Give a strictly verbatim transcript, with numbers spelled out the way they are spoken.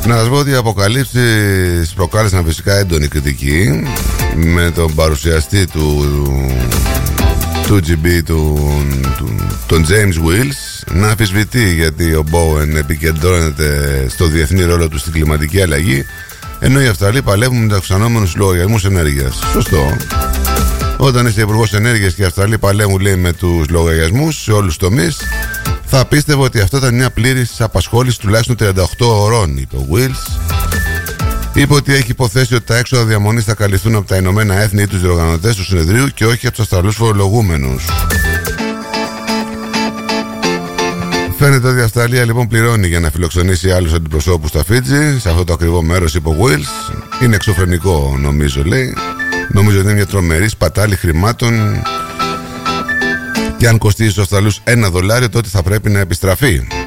Να σας πω ότι οι αποκαλύψεις προκάλεσαν φυσικά έντονη κριτική, με τον παρουσιαστή του του τζι μπι, του, του, τον James Wills, να αμφισβητεί γιατί ο Bowen επικεντρώνεται στο διεθνή ρόλο του στην κλιματική αλλαγή, ενώ οι Αυστραλοί παλεύουν με τους αυξανόμενους λογαριασμούς ενέργειας. Σωστό. Όταν είστε υπουργός ενέργειας και οι Αυστραλοί παλεύουν, λέει, με τους λογαριασμούς σε όλους τους τομείς, θα πίστευα ότι αυτό ήταν μια πλήρης απασχόληση τουλάχιστον τριάντα οκτώ ωρών, είπε ο Wills. Είπε ότι έχει υποθέσει ότι τα έξοδα διαμονής θα καλυφθούν από τα Ηνωμένα Έθνη ή τους διοργανωτές του συνεδρίου και όχι από τους Αυστραλούς φορολογούμενους. Φαίνεται ότι η Αυστραλία λοιπόν πληρώνει για να φιλοξενήσει άλλους αντιπροσώπους στα Φίτζι, σε αυτό το ακριβό μέρος, είπε ο Wills. Είναι εξωφρενικό, νομίζω, λέει. Νομίζω ότι είναι μια τρομερή σπατάλη χρημάτων και αν κοστίζει στους Αυστραλούς ένα δολάριο, τότε θα πρέπει να επιστραφεί.